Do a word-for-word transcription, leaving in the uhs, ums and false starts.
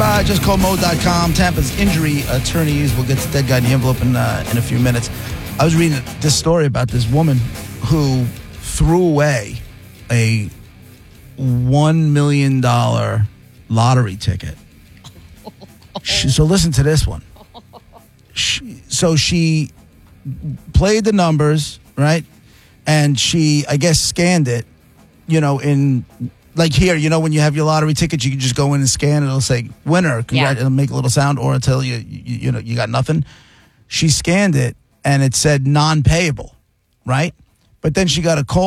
by. Just call Mo dot com. Tampa's injury attorneys. We'll get to dead guy in the envelope in, uh, in a few minutes. I was reading this story about this woman who threw away a one million dollars lottery ticket. She, so listen to this one. She, so she played the numbers, right? And she, I guess, scanned it, you know, in, like here, you know, when you have your lottery ticket, you can just go in and scan, and it'll say winner, congrat- Yeah. it'll make a little sound, or it'll tell you, you, you know, you got nothing. She scanned it, and it said non-payable, right? But then she got a call.